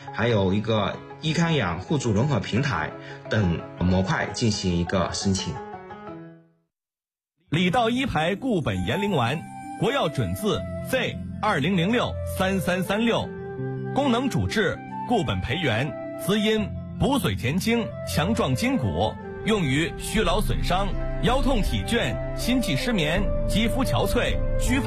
还有一个益康养互助融合平台等模块进行一个申请。 李道一牌固本延龄丸，国药准字 Z20063336，功能主治固本培元，滋阴补髓填精，强壮筋骨，用于虚劳损伤、腰痛体倦、心悸失眠、肌肤憔悴、须